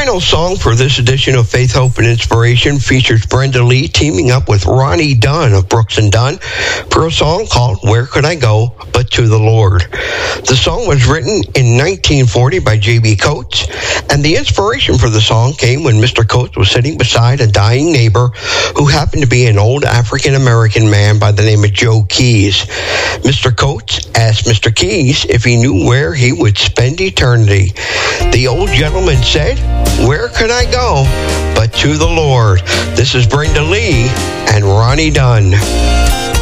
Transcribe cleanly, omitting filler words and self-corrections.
final song for this edition of Faith, Hope, and Inspiration features Brenda Lee teaming up with Ronnie Dunn of Brooks and Dunn for a song called Where Could I Go But to the Lord. The song was written in 1940 by J.B. Coates, and the inspiration for the song came when Mr. Coates was sitting beside a dying neighbor who happened to be an old African-American man by the name of Joe Keys. Mr. Coates asked Mr. Keys if he knew where he would spend eternity. The old gentleman said, "Where could I go but to the Lord?" This is Brenda Lee and Ronnie Dunn.